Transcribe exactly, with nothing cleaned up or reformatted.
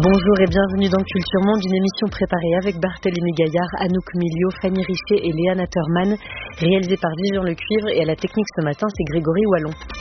Bonjour et bienvenue dans Culture Monde, une émission préparée avec Barthélémy Gaillard, Anouk Milio, Fanny Richer et Léa Natterman, réalisée par Vivian Le Cuivre, et à la technique ce matin c'est Grégory Wallon.